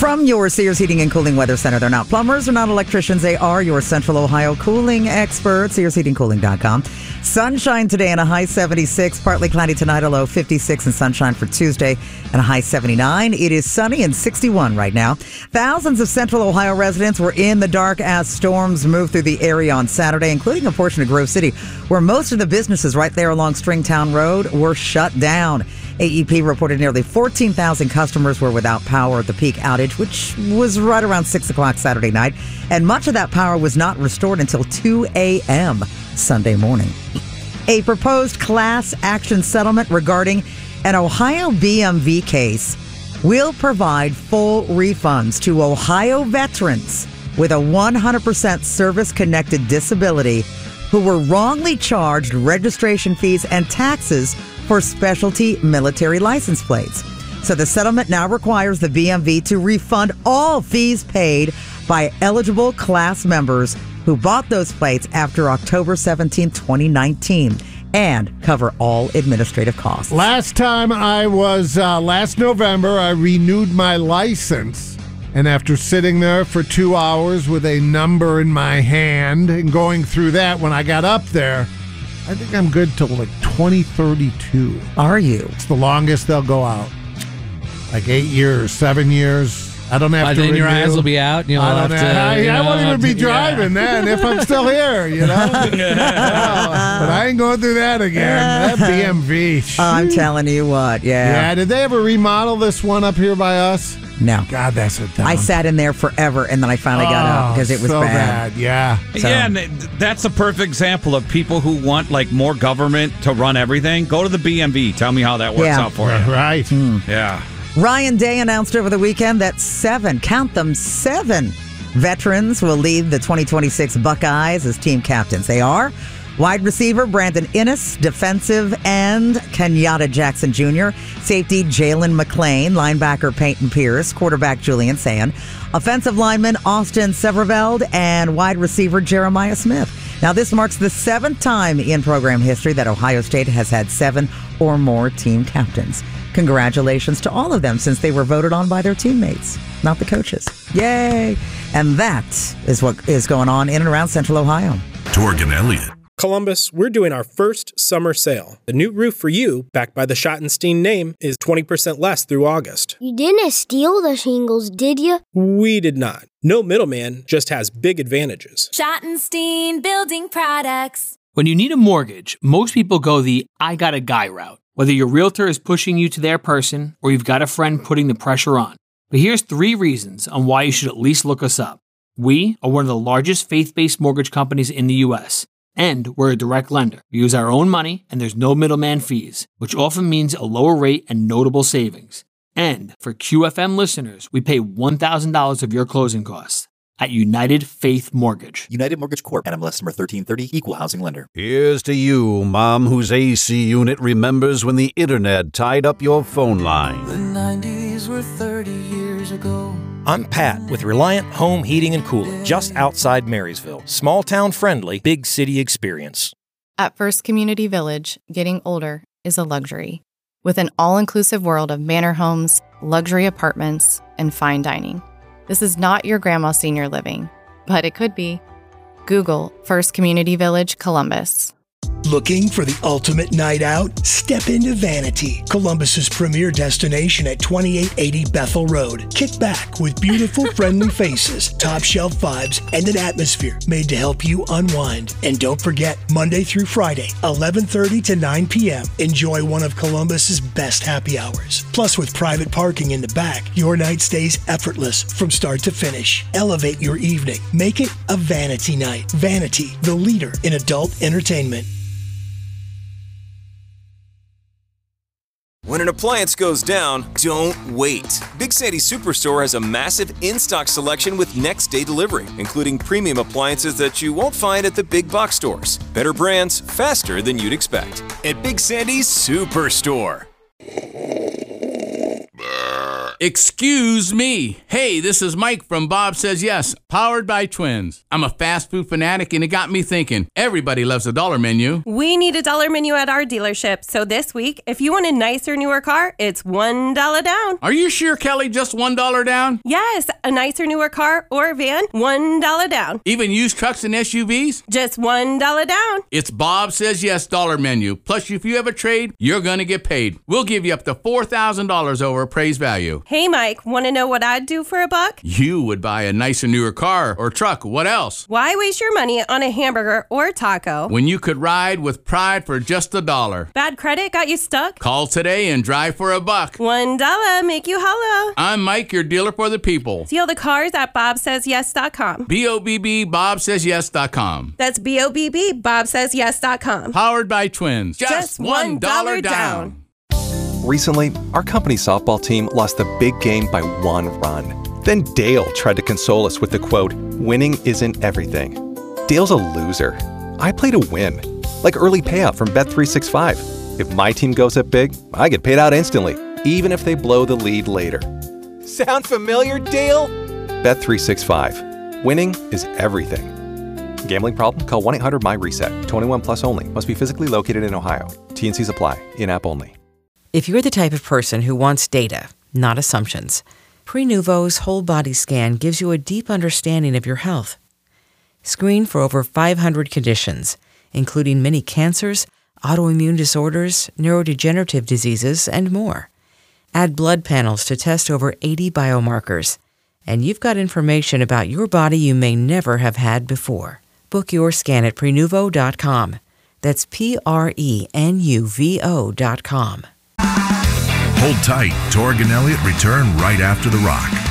From your Sears Heating and Cooling Weather Center. They're not plumbers, they're not electricians. They are your Central Ohio cooling experts. SearsHeatingCooling.com. Sunshine today and a high 76. Partly cloudy tonight, a low 56, and sunshine for Tuesday and a high 79. It is sunny and 61 right now. Thousands of Central Ohio residents were in the dark as storms moved through the area on Saturday, including a portion of Grove City, where most of the businesses right there along Stringtown Road were shut down. AEP reported nearly 14,000 customers were without power at the peak outage, which was right around 6 o'clock Saturday night. And much of that power was not restored until 2 a.m. Sunday morning. A proposed class action settlement regarding an Ohio BMV case will provide full refunds to Ohio veterans with a 100% service-connected disability who were wrongly charged registration fees and taxes for specialty military license plates. So the settlement now requires the BMV to refund all fees paid by eligible class members who bought those plates after October 17, 2019, and cover all administrative costs. Last time I was, last November, I renewed my license. And after sitting there for 2 hours with a number in my hand and going through that, when I got up there, I think I'm good till like 2032. Are you? It's the longest they'll go out. Like 8 years, 7 years. I don't have to renew. Then your eyes will be out. And I won't even be driving then if I'm still here, you know? But I ain't going through that again. That BMV. I'm telling you what, Yeah, did they ever remodel this one up here by us? No. God, that's a dumb. I sat in there forever, and then I finally got up because it was so bad. Yeah. So. Yeah, and that's a perfect example of people who want like more government to run everything. Go to the BMV. Tell me how that works out for you. Right. Yeah. Ryan Day announced over the weekend that 7 veterans will lead the 2026 Buckeyes as team captains. They are wide receiver Brandon Innes, defensive end Kenyatta Jackson Jr., safety Jalen McClain, linebacker Peyton Pierce, quarterback Julian Sand, offensive lineman Austin Severveld, and wide receiver Jeremiah Smith. Now, this marks the 7th time in program history that Ohio State has had 7 or more team captains. Congratulations to all of them, since they were voted on by their teammates, not the coaches. Yay! And that is what is going on in and around Central Ohio. Torg and Elliott. Columbus, we're doing our first summer sale. The new roof for you, backed by the Schottenstein name, is 20% less through August. You didn't steal the shingles, did you? We did not. No middleman, just has big advantages. Schottenstein Building Products. When you need a mortgage, most people go the I got a guy route. Whether your realtor is pushing you to their person or you've got a friend putting the pressure on. But here's 3 reasons on why you should at least look us up. We are one of the largest faith-based mortgage companies in the U.S., and we're a direct lender. We use our own money, and there's no middleman fees, which often means a lower rate and notable savings. And for QFM listeners, we pay $1,000 of your closing costs at United Faith Mortgage. United Mortgage Corp. NMLS number 1330, Equal Housing Lender. Here's to you, Mom, whose AC unit remembers when the internet tied up your phone line. The 90s were 30 years ago. I'm Pat with Reliant Home Heating and Cooling, just outside Marysville. Small town friendly, big city experience. At First Community Village, getting older is a luxury. With an all-inclusive world of manor homes, luxury apartments, and fine dining. This is not your grandma's senior living, but it could be. Google First Community Village, Columbus. Looking for the ultimate night out? Step into Vanity, Columbus's premier destination at 2880 Bethel Road. Kick back with beautiful, friendly faces, top shelf vibes, and an atmosphere made to help you unwind. And don't forget, Monday through Friday, 11:30 to 9 p.m., enjoy one of Columbus's best happy hours. Plus, with private parking in the back, your night stays effortless from start to finish. Elevate your evening. Make it a Vanity night. Vanity, the leader in adult entertainment. When an appliance goes down, don't wait. Big Sandy Superstore has a massive in-stock selection with next-day delivery, including premium appliances that you won't find at the big box stores. Better brands, faster than you'd expect. At Big Sandy's Superstore. Excuse me. Hey, this is Mike from Bob Says Yes, powered by Twins. I'm a fast food fanatic, and it got me thinking. Everybody loves a dollar menu. We need a dollar menu at our dealership. So this week, if you want a nicer, newer car, it's $1 down. Are you sure, Kelly? Just $1 down? Yes, a nicer, newer car or van, $1 down. Even used trucks and SUVs? Just $1 down. It's Bob Says Yes dollar menu. Plus, if you have a trade, you're going to get paid. We'll give you up to $4,000 over appraised value. Hey, Mike, want to know what I'd do for $1? You would buy a nicer, newer car or truck. What else? Why waste your money on a hamburger or taco when you could ride with pride for just $1? Bad credit got you stuck? Call today and drive for $1. $1 make you holla. I'm Mike, your dealer for the people. See all the cars at BobSaysYes.com. BOBB BobSaysYes.com. That's BOBB BobSaysYes.com. Powered by Twins. Just $1 down. Recently, our company softball team lost the big game by 1 run. Then Dale tried to console us with the quote, "Winning isn't everything." Dale's a loser. I play to win. Like early payout from Bet365. If my team goes up big, I get paid out instantly, even if they blow the lead later. Sound familiar, Dale? Bet365. Winning is everything. Gambling problem? Call 1-800-MY-RESET. 21 plus only. Must be physically located in Ohio. T&Cs apply. In-app only. If you're the type of person who wants data, not assumptions, Prenuvo's whole body scan gives you a deep understanding of your health. Screen for over 500 conditions, including many cancers, autoimmune disorders, neurodegenerative diseases, and more. Add blood panels to test over 80 biomarkers, and you've got information about your body you may never have had before. Book your scan at Prenuvo.com. That's Prenuvo.com. Hold tight. Torg and Elliott return right after The Rock.